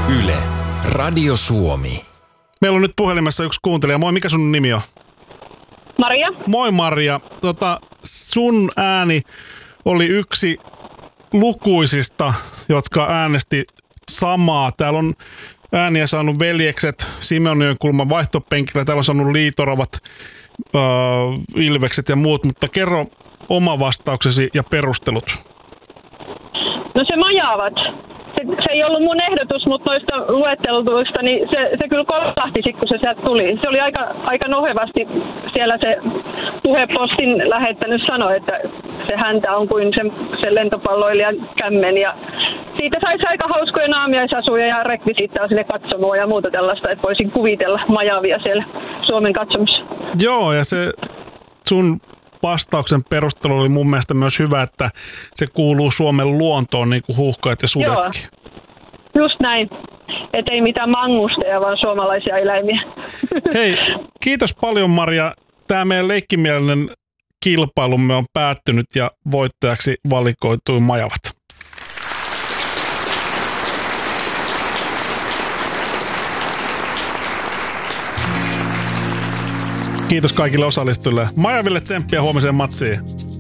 Yle, Radio Suomi. Meillä on nyt puhelimessa yksi kuuntelija. Moi, mikä sun nimi on? Maria. Moi Maria. Sun ääni oli yksi lukuisista, jotka äänesti samaa. Täällä on ääniä saanut veljekset Simeonien kulman vaihtopenkillä. Täällä on saanut Liitoravat, Ilvekset ja muut, mutta kerro oma vastauksesi ja perustelut. No se Majavat. Se ei ollut mun ehdotus, mutta noista luettelutuista, niin se kyllä kolahti sit, kun se sieltä tuli. Se oli aika nohevasti siellä se puhepostin lähettänyt sanoi, että se häntä on kuin se lentopalloilijan kämmen. Ja siitä saisi aika hauskoja naamiaisasuja ja rekvisiittaa sinne katsomoon ja muuta tällaista, että voisin kuvitella Majavia siellä Suomen katsomossa. Joo, ja se sun vastauksen perustelu oli mun mielestä myös hyvä, että se kuuluu Suomen luontoon, niin kuin huuhkajat ja sudetkin. Joo, just näin. Et ei mitään mangusteja, vaan suomalaisia eläimiä. Hei, kiitos paljon Maria. Tämä meidän leikkimielinen kilpailumme on päättynyt ja voittajaksi valikoitui Majavat. Kiitos kaikille osallistujille. Majaville tsemppiä huomiseen matsiin.